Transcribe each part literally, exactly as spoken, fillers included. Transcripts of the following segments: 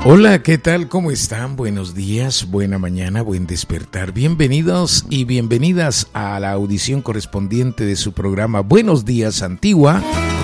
Hola, ¿qué tal? ¿Cómo están? Buenos días, buena mañana, buen despertar. Bienvenidos y bienvenidas a la audición correspondiente de su programa Buenos Días Antigua,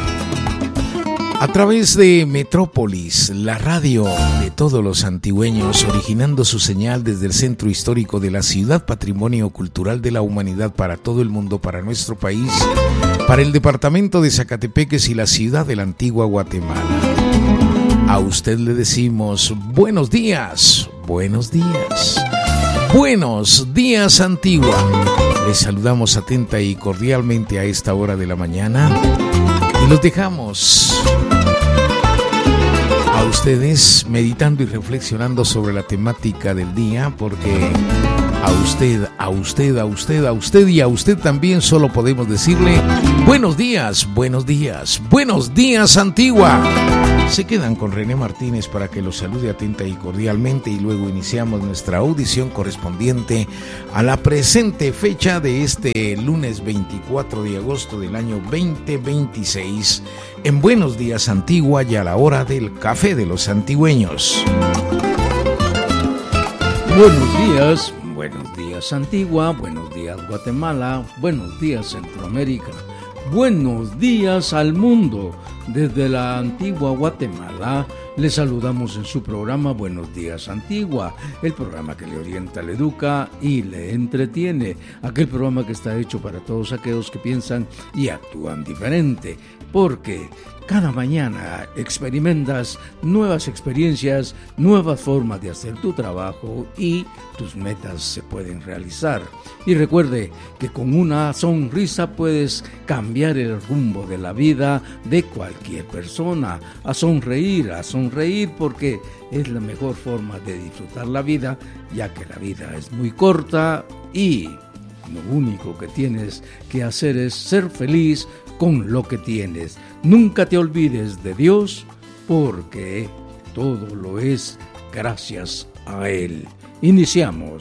a través de Metrópolis, la radio de todos los antigüeños, originando su señal desde el centro histórico de la ciudad, patrimonio cultural de la humanidad para todo el mundo, para nuestro país, para el departamento de Zacatepeques y la ciudad de la antigua Guatemala. A usted le decimos buenos días, buenos días, buenos días Antigua. Les saludamos atenta y cordialmente a esta hora de la mañana y los dejamos a ustedes meditando y reflexionando sobre la temática del día, porque a usted, a usted, a usted, a usted y a usted también solo podemos decirle buenos días, buenos días, buenos días Antigua. Se quedan con René Martínez para que los salude atenta y cordialmente y luego iniciamos nuestra audición correspondiente a la presente fecha de este lunes veinticuatro de agosto del año veinte veintiséis en Buenos Días Antigua y a la hora del café de los antigüeños. Buenos días, buenos días Antigua, buenos días Guatemala, buenos días Centroamérica, buenos días al mundo. Desde la antigua Guatemala, le saludamos en su programa Buenos Días Antigua, el programa que le orienta, le educa y le entretiene, aquel programa que está hecho para todos aquellos que piensan y actúan diferente, porque cada mañana experimentas nuevas experiencias, nuevas formas de hacer tu trabajo y tus metas se pueden realizar. Y recuerde que con una sonrisa puedes cambiar el rumbo de la vida de cualquier persona. A sonreír, a sonreír porque es la mejor forma de disfrutar la vida, ya que la vida es muy corta y lo único que tienes que hacer es ser feliz con lo que tienes. Nunca te olvides de Dios, porque todo lo es gracias a Él. Iniciamos.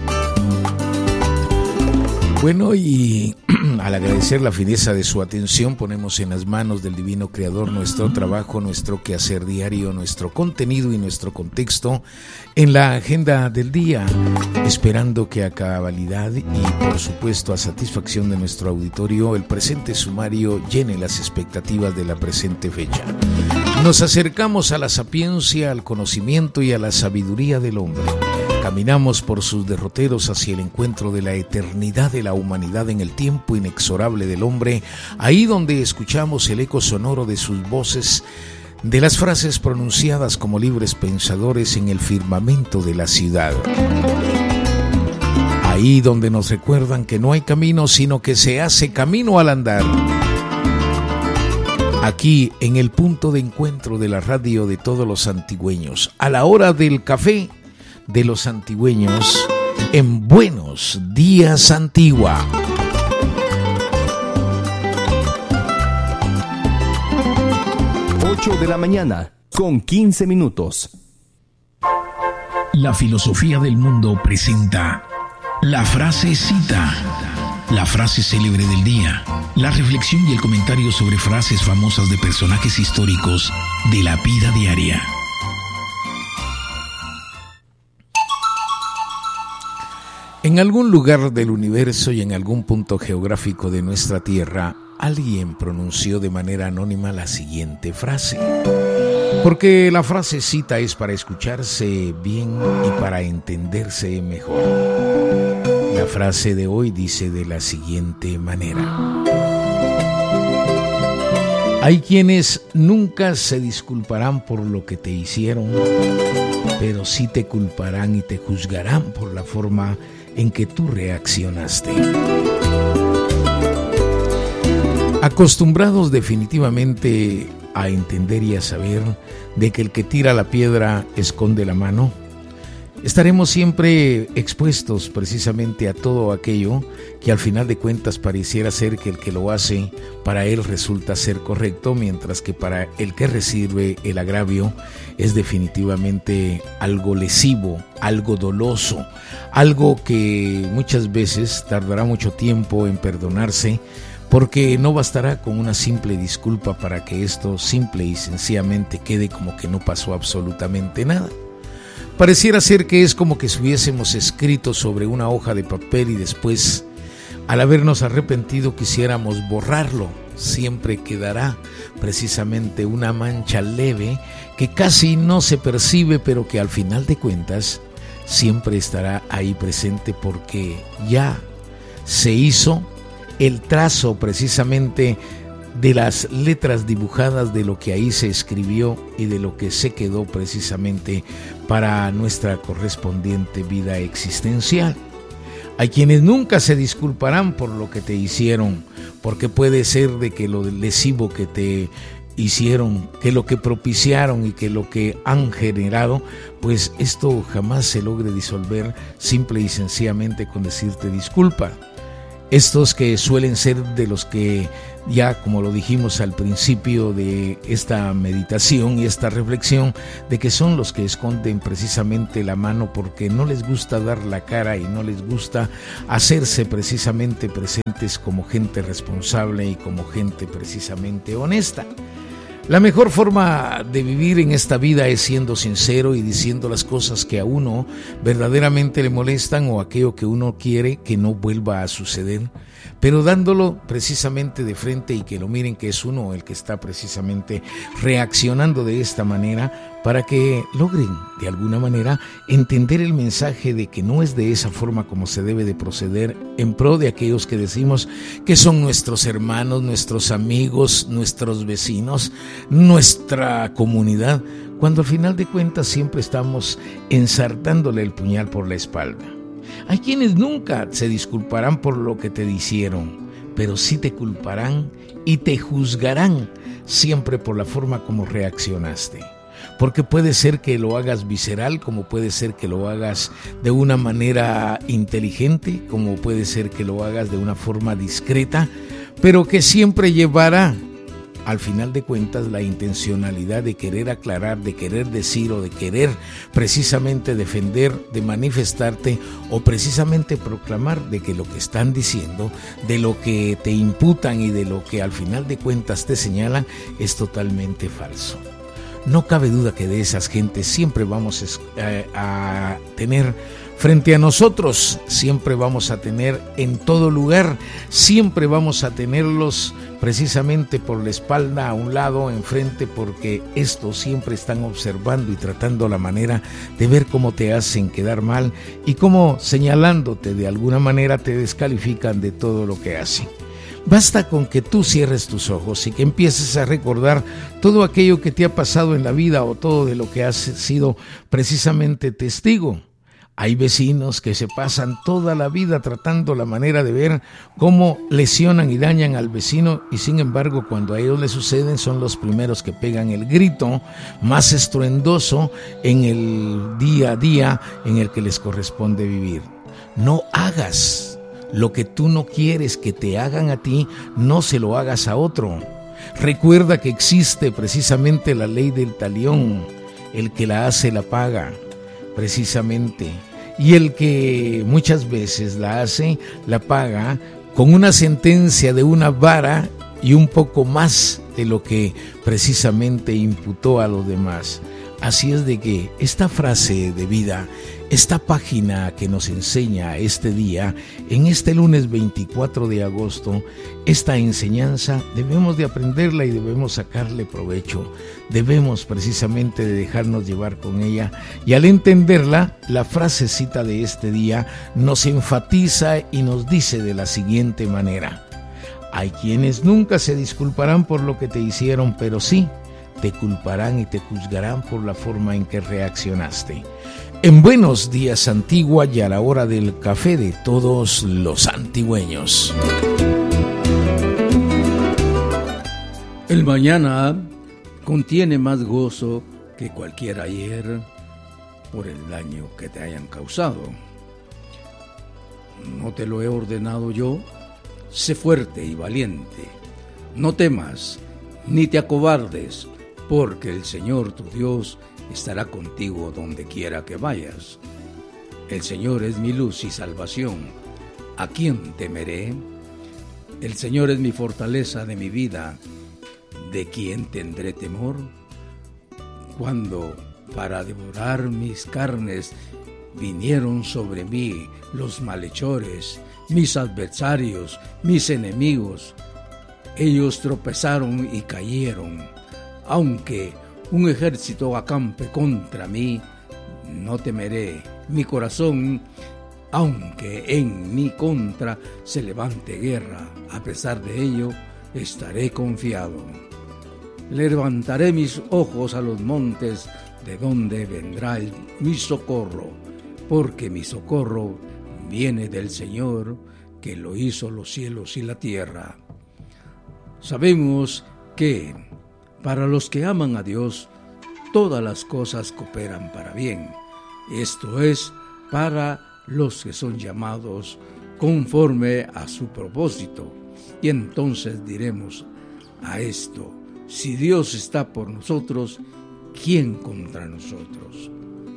Bueno, y al agradecer la fineza de su atención, ponemos en las manos del Divino Creador nuestro trabajo, nuestro quehacer diario, nuestro contenido y nuestro contexto en la agenda del día, esperando que a cabalidad y por supuesto a satisfacción de nuestro auditorio, el presente sumario llene las expectativas de la presente fecha. Nos acercamos a la sapiencia, al conocimiento y a la sabiduría del hombre. Caminamos por sus derroteros hacia el encuentro de la eternidad de la humanidad en el tiempo inexorable del hombre, ahí donde escuchamos el eco sonoro de sus voces, de las frases pronunciadas como libres pensadores en el firmamento de la ciudad. Ahí donde nos recuerdan que no hay camino, sino que se hace camino al andar. Aquí, en el punto de encuentro de la radio de todos los antigüeños, a la hora del café de los antigüeños, en Buenos Días Antigua. ocho de la mañana, con quince minutos. La filosofía del mundo presenta la frasecita, la frase célebre del día, la reflexión y el comentario sobre frases famosas de personajes históricos de la vida diaria. En algún lugar del universo y en algún punto geográfico de nuestra tierra, alguien pronunció de manera anónima la siguiente frase. Porque la frasecita es para escucharse bien y para entenderse mejor. La frase de hoy dice de la siguiente manera. Hay quienes nunca se disculparán por lo que te hicieron, pero sí te culparán y te juzgarán por la forma en que tú reaccionaste. Acostumbrados definitivamente a entender y a saber de que el que tira la piedra esconde la mano, estaremos siempre expuestos precisamente a todo aquello que al final de cuentas pareciera ser que el que lo hace, para él resulta ser correcto, mientras que para el que recibe el agravio es definitivamente algo lesivo, algo doloso, algo que muchas veces tardará mucho tiempo en perdonarse, porque no bastará con una simple disculpa para que esto simple y sencillamente quede como que no pasó absolutamente nada. Pareciera ser que es como que si hubiésemos escrito sobre una hoja de papel y después, al habernos arrepentido, quisiéramos borrarlo. Siempre quedará precisamente una mancha leve que casi no se percibe, pero que al final de cuentas siempre estará ahí presente porque ya se hizo el trazo precisamente de las letras dibujadas de lo que ahí se escribió y de lo que se quedó precisamente para nuestra correspondiente vida existencial. Hay quienes nunca se disculparán por lo que te hicieron, porque puede ser de que lo lesivo que te hicieron, que lo que propiciaron y que lo que han generado, pues esto jamás se logre disolver simple y sencillamente con decirte disculpa. Estos que suelen ser de los que ya, como lo dijimos al principio de esta meditación y esta reflexión, de que son los que esconden precisamente la mano porque no les gusta dar la cara y no les gusta hacerse precisamente presentes como gente responsable y como gente precisamente honesta. La mejor forma de vivir en esta vida es siendo sincero y diciendo las cosas que a uno verdaderamente le molestan o aquello que uno quiere que no vuelva a suceder, pero dándolo precisamente de frente y que lo miren que es uno el que está precisamente reaccionando de esta manera para que logren de alguna manera entender el mensaje de que no es de esa forma como se debe de proceder en pro de aquellos que decimos que son nuestros hermanos, nuestros amigos, nuestros vecinos, nuestra comunidad, cuando al final de cuentas siempre estamos ensartándole el puñal por la espalda. Hay quienes nunca se disculparán por lo que te hicieron, pero sí te culparán y te juzgarán siempre por la forma como reaccionaste. Porque puede ser que lo hagas visceral, como puede ser que lo hagas de una manera inteligente, como puede ser que lo hagas de una forma discreta, pero que siempre llevará al final de cuentas la intencionalidad de querer aclarar, de querer decir o de querer precisamente defender, de manifestarte o precisamente proclamar de que lo que están diciendo, de lo que te imputan y de lo que al final de cuentas te señalan es totalmente falso. No cabe duda que de esas gentes siempre vamos a tener frente a nosotros, siempre vamos a tener en todo lugar, siempre vamos a tenerlos precisamente por la espalda, a un lado, enfrente, porque estos siempre están observando y tratando la manera de ver cómo te hacen quedar mal y cómo señalándote de alguna manera te descalifican de todo lo que hacen. Basta con que tú cierres tus ojos y que empieces a recordar todo aquello que te ha pasado en la vida o todo de lo que has sido precisamente testigo. Hay vecinos que se pasan toda la vida tratando la manera de ver cómo lesionan y dañan al vecino y sin embargo cuando a ellos les suceden son los primeros que pegan el grito más estruendoso en el día a día en el que les corresponde vivir. No hagas lo que tú no quieres que te hagan a ti, no se lo hagas a otro. Recuerda que existe precisamente la ley del talión, el que la hace la paga, precisamente. Y el que muchas veces la hace, la paga con una sentencia de una vara y un poco más de lo que precisamente imputó a los demás. Así es de que esta frase de vida, esta página que nos enseña este día, en este lunes veinticuatro de agosto, esta enseñanza debemos de aprenderla y debemos sacarle provecho. Debemos precisamente de dejarnos llevar con ella y al entenderla, la frasecita de este día nos enfatiza y nos dice de la siguiente manera: hay quienes nunca se disculparán por lo que te hicieron, pero sí te culparán y te juzgarán por la forma en que reaccionaste. En Buenos Días Antigua y a la hora del café de todos los antigüeños. El mañana contiene más gozo que cualquier ayer por el daño que te hayan causado. No te lo he ordenado yo, sé fuerte y valiente, no temas ni te acobardes, porque el Señor tu Dios estará contigo donde quiera que vayas. El Señor es mi luz y salvación, ¿a quién temeré? El Señor es mi fortaleza de mi vida. ¿De quién tendré temor? Cuando para devorar mis carnes vinieron sobre mí los malhechores, mis adversarios, mis enemigos. Ellos tropezaron y cayeron. Aunque un ejército acampe contra mí, no temeré. Mi corazón, aunque en mi contra se levante guerra, a pesar de ello, estaré confiado. Levantaré mis ojos a los montes, de donde vendrá el, mi socorro, porque mi socorro viene del Señor, que lo hizo los cielos y la tierra. Sabemos que para los que aman a Dios, todas las cosas cooperan para bien. Esto es, para los que son llamados conforme a su propósito. Y entonces diremos a esto: si Dios está por nosotros, ¿quién contra nosotros?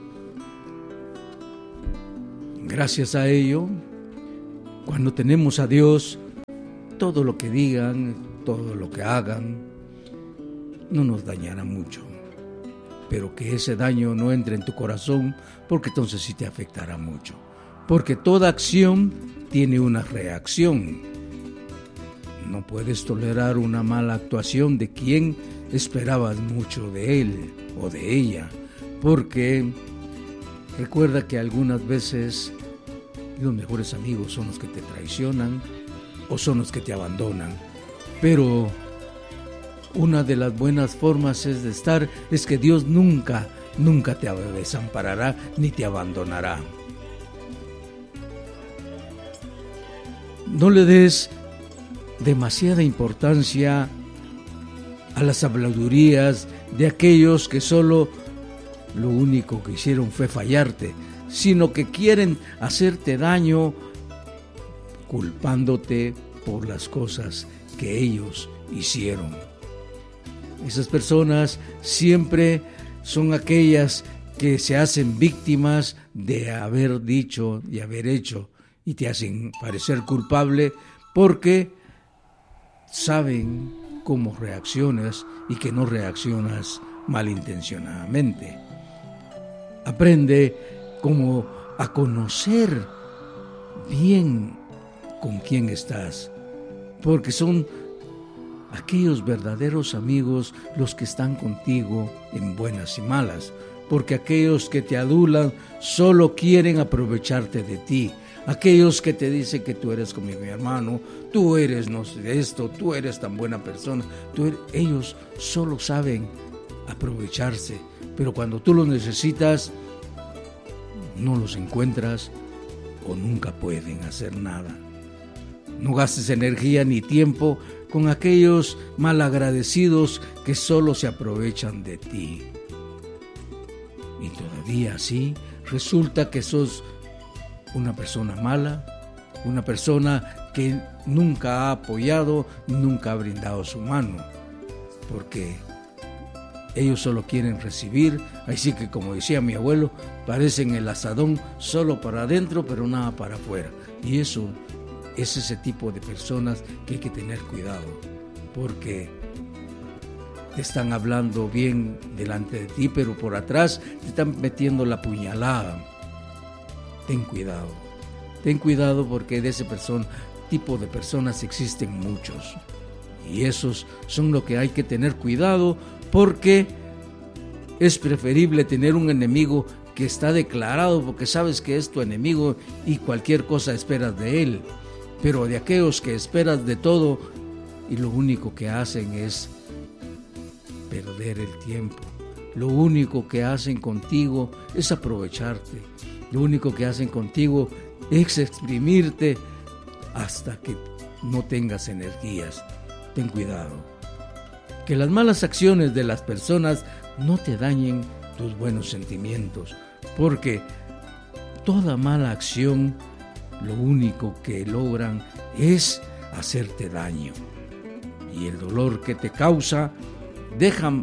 Gracias a ello, cuando tenemos a Dios, todo lo que digan, todo lo que hagan, no nos dañará mucho. Pero que ese daño no entre en tu corazón, porque entonces sí te afectará mucho. Porque toda acción tiene una reacción. No puedes tolerar una mala actuación de quien esperabas mucho de él o de ella, porque recuerda que algunas veces los mejores amigos son los que te traicionan o son los que te abandonan. Pero una de las buenas formas es de estar, es que Dios nunca, nunca te desamparará ni te abandonará. No le des demasiada importancia a las habladurías de aquellos que solo lo único que hicieron fue fallarte, sino que quieren hacerte daño culpándote por las cosas que ellos hicieron. Esas personas siempre son aquellas que se hacen víctimas de haber dicho y haber hecho, y te hacen parecer culpable porque saben cómo reaccionas y que no reaccionas malintencionadamente. Aprende como a conocer bien con quién estás, porque son aquellos verdaderos amigos los que están contigo en buenas y malas, porque aquellos que te adulan solo quieren aprovecharte de ti. Aquellos que te dicen que tú eres como mi hermano, tú eres no sé esto, tú eres tan buena persona, tú eres, ellos solo saben aprovecharse, pero cuando tú los necesitas, no los encuentras o nunca pueden hacer nada. No gastes energía ni tiempo con aquellos malagradecidos que solo se aprovechan de ti. Y todavía así resulta que sos una persona mala, una persona que nunca ha apoyado, nunca ha brindado su mano, porque ellos solo quieren recibir. Así que, como decía mi abuelo, parecen el asadón solo para adentro, pero nada para afuera. Y eso es ese tipo de personas que hay que tener cuidado, porque te están hablando bien delante de ti, pero por atrás te están metiendo la puñalada. Ten cuidado, ten cuidado porque de ese person, tipo de personas existen muchos. Y esos son lo que hay que tener cuidado, porque es preferible tener un enemigo que está declarado porque sabes que es tu enemigo y cualquier cosa esperas de él. Pero de aquellos que esperas de todo y lo único que hacen es perder el tiempo. Lo único que hacen contigo es aprovecharte. Lo único que hacen contigo es exprimirte hasta que no tengas energías. Ten cuidado. Que las malas acciones de las personas no te dañen tus buenos sentimientos, porque toda mala acción lo único que logran es hacerte daño. Y el dolor que te causa deja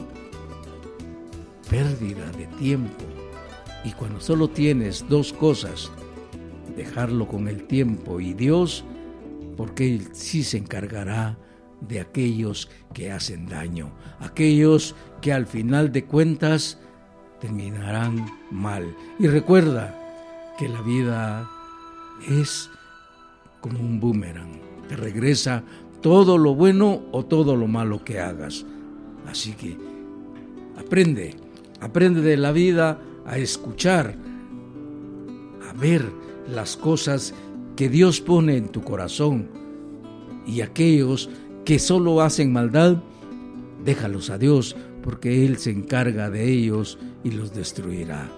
pérdida de tiempo. Y cuando solo tienes dos cosas, dejarlo con el tiempo y Dios, porque Él sí se encargará de aquellos que hacen daño, aquellos que al final de cuentas terminarán mal. Y recuerda que la vida es como un boomerang, te regresa todo lo bueno o todo lo malo que hagas. Así que aprende, aprende de la vida a escuchar, a ver las cosas que Dios pone en tu corazón, y aquellos que solo hacen maldad, déjalos a Dios, porque Él se encarga de ellos y los destruirá.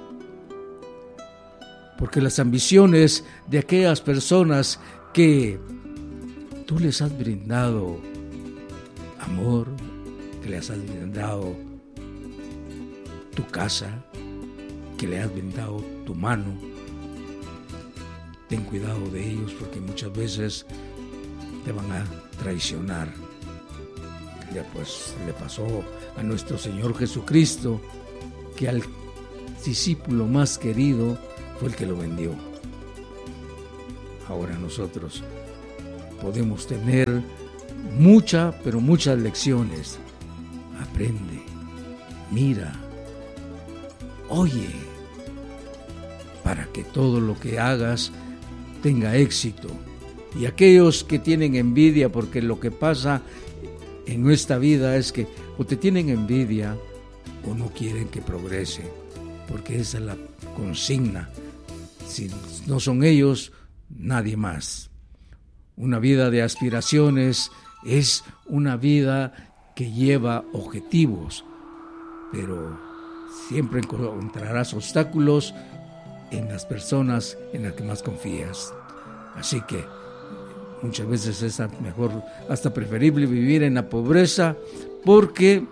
Porque las ambiciones de aquellas personas que tú les has brindado amor, que les has brindado tu casa, que le has brindado tu mano, ten cuidado de ellos, porque muchas veces te van a traicionar. Ya pues le pasó a nuestro Señor Jesucristo, que al discípulo más querido fue el que lo vendió. Ahora nosotros podemos tener muchas, pero muchas lecciones. Aprende, mira, oye, para que todo lo que hagas tenga éxito. Y aquellos que tienen envidia, porque lo que pasa en nuestra vida es que o te tienen envidia o no quieren que progrese, porque esa es la consigna. Si no son ellos, nadie más. Una vida de aspiraciones es una vida que lleva objetivos, pero siempre encontrarás obstáculos en las personas en las que más confías. Así que muchas veces es mejor, hasta preferible vivir en la pobreza, porque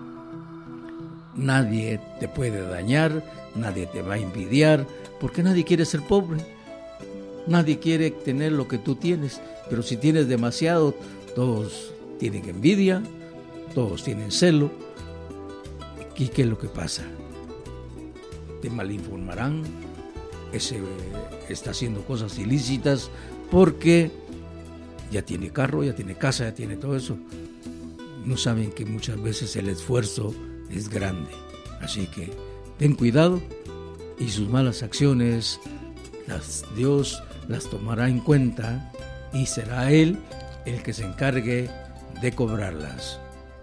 nadie te puede dañar, nadie te va a envidiar, porque nadie quiere ser pobre, nadie quiere tener lo que tú tienes, pero si tienes demasiado, todos tienen envidia, todos tienen celo. ¿Y qué es lo que pasa? Te malinformarán, ese está haciendo cosas ilícitas porque ya tiene carro, ya tiene casa, ya tiene todo eso. No saben que muchas veces el esfuerzo es grande. Así que ten cuidado, y sus malas acciones las, Dios las tomará en cuenta, y será Él el que se encargue de cobrarlas.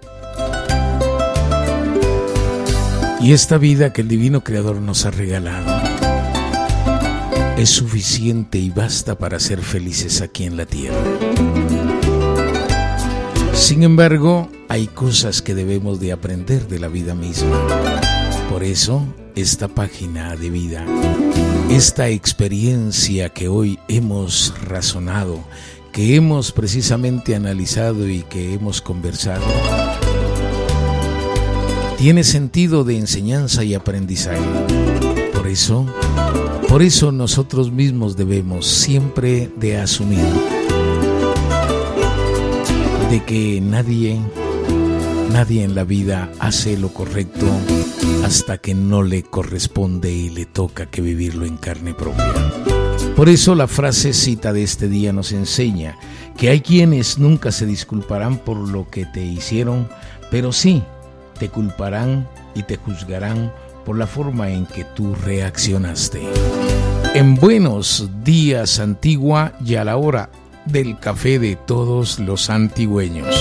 Y esta vida que el Divino Creador nos ha regalado es suficiente y basta para ser felices aquí en la tierra. Sin embargo, hay cosas que debemos de aprender de la vida misma. Por eso, esta página de vida, esta experiencia que hoy hemos razonado, que hemos precisamente analizado y que hemos conversado, tiene sentido de enseñanza y aprendizaje. Por eso, por eso nosotros mismos debemos siempre de asumir de que nadie, nadie en la vida hace lo correcto hasta que no le corresponde y le toca que vivirlo en carne propia. Por eso la frasecita de este día nos enseña que hay quienes nunca se disculparán por lo que te hicieron, pero sí te culparán y te juzgarán por la forma en que tú reaccionaste. En Buenos Días Antigua, y a la hora del café de todos los antigüeños.